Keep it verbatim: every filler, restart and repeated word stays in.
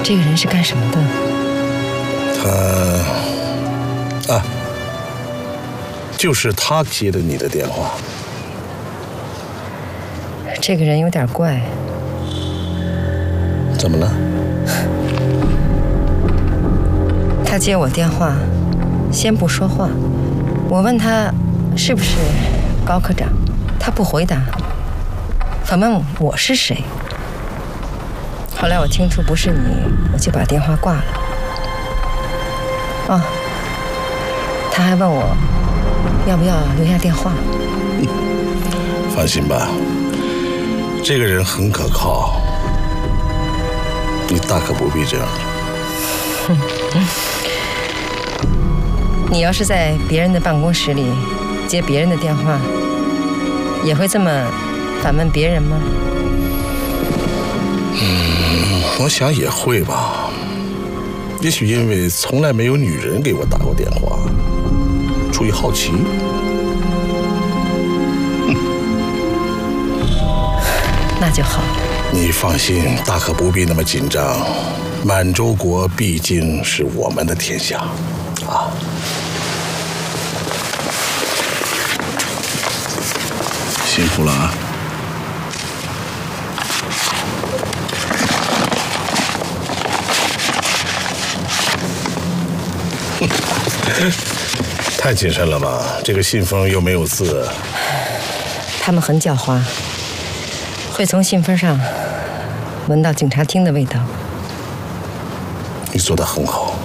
这个人是干什么的？ 他啊，就是他接的你的电话。 这个人有点怪。 怎么了？ 他接我电话，先不说话。我问他是不是高科长，他不回答，反问我是谁。后来我听出不是你，我就把电话挂了。哦，他还问我要不要留下电话。 嗯、放心吧，这个人很可靠，你大可不必这样。 嗯嗯你要是在别人的办公室里接别人的电话，也会这么反问别人吗？ 嗯，我想也会吧。也许因为从来没有女人给我打过电话，出于好奇。嗯， 那就好。 你放心，大可不必那么紧张。满洲国毕竟是我们的天下，啊。辛苦了啊！太谨慎了吧？这个信封又没有字。 他们很狡猾，会从信封上闻到警察厅的味道。 你做得很好。